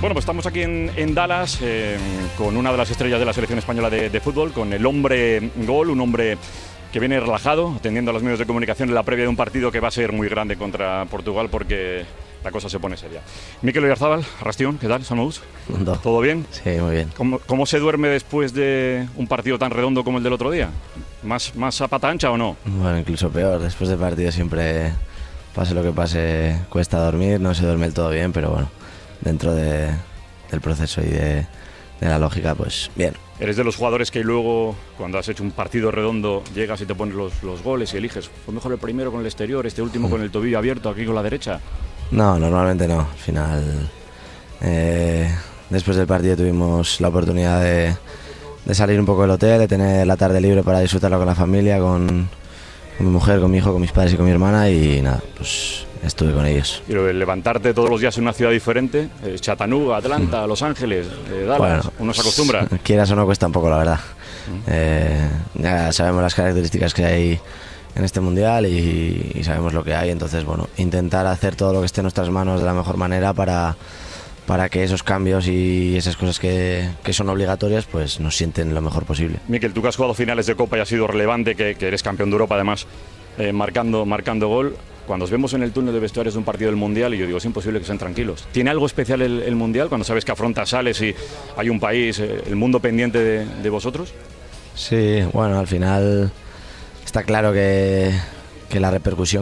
Bueno, pues estamos aquí en Dallas con una de las estrellas de la selección española de fútbol, con el hombre gol, un hombre que viene relajado, atendiendo a los medios de comunicación en la previa de un partido que va a ser muy grande contra Portugal porque la cosa se pone seria. Mikel Oyarzabal, Arrastión, ¿qué tal? ¿Saludos? ¿Todo bien? Sí, muy bien. ¿Cómo se duerme después de un partido tan redondo como el del otro día? ¿Más a pata ancha o no? Bueno, incluso peor. Después del partido siempre, pase lo que pase, cuesta dormir, no se duerme del todo bien, pero bueno, dentro del proceso y de la lógica, pues bien. ¿Eres de los jugadores que luego, cuando has hecho un partido redondo, llegas y te pones los goles y eliges? ¿Fue mejor el primero con el exterior, este último con el tobillo abierto, aquí con la derecha? No, normalmente no. Al final, después del partido tuvimos la oportunidad de salir un poco del hotel, de tener la tarde libre para disfrutarlo con la familia, con mi mujer, con mi hijo, con mis padres y con mi hermana, y nada, pues estuve con ellos. Y levantarte todos los días en una ciudad diferente, Chattanooga, Atlanta, Los Ángeles, Dallas, bueno, uno se acostumbra. Quieras o no, cuesta un poco, la verdad. Ya sabemos las características que hay en este mundial y sabemos lo que hay, entonces bueno, intentar hacer todo lo que esté en nuestras manos de la mejor manera para que esos cambios y esas cosas que son obligatorias pues nos sienten lo mejor posible. Mikel, tú que has jugado finales de Copa y has sido relevante, que eres campeón de Europa además, marcando gol, cuando os vemos en el túnel de vestuarios de un partido del Mundial, y yo digo, es imposible que estén tranquilos. ¿Tiene algo especial el Mundial cuando sabes que afrontas, sales y hay un país, el mundo pendiente de vosotros? Sí, bueno, al final está claro que la repercusión